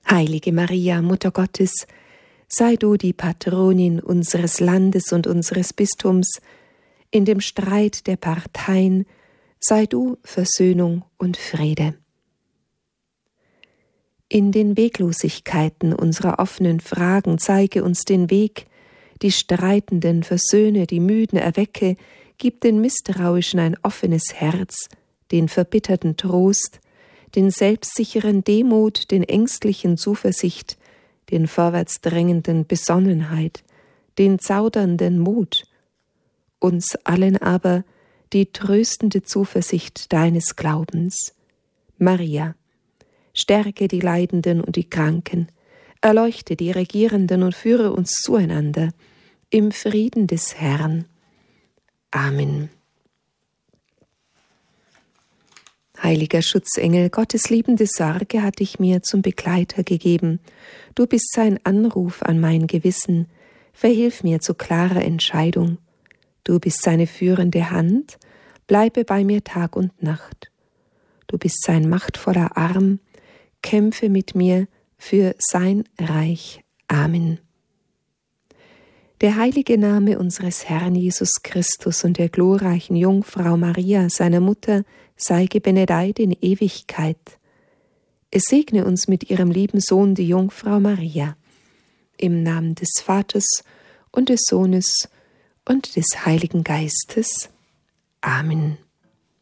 Heilige Maria, Mutter Gottes, sei du die Patronin unseres Landes und unseres Bistums, in dem Streit der Parteien sei du Versöhnung und Friede. In den Weglosigkeiten unserer offenen Fragen zeige uns den Weg, die Streitenden versöhne, die Müden erwecke, gib den Misstrauischen ein offenes Herz, den Verbitterten Trost, den Selbstsicheren Demut, den Ängstlichen Zuversicht, den Vorwärtsdrängenden Besonnenheit, den Zaudernden Mut, uns allen aber die tröstende Zuversicht deines Glaubens. Maria, stärke die Leidenden und die Kranken, erleuchte die Regierenden und führe uns zueinander im Frieden des Herrn. Amen. Heiliger Schutzengel, Gottes liebende Sorge hat dich mir zum Begleiter gegeben. Du bist sein Anruf an mein Gewissen. Verhilf mir zu klarer Entscheidung. Du bist seine führende Hand. Bleibe bei mir Tag und Nacht. Du bist sein machtvoller Arm. Kämpfe mit mir für sein Reich. Amen. Der heilige Name unseres Herrn Jesus Christus und der glorreichen Jungfrau Maria, seiner Mutter, sei gebenedeit in Ewigkeit. Es segne uns mit ihrem lieben Sohn, die Jungfrau Maria, im Namen des Vaters und des Sohnes und des Heiligen Geistes. Amen.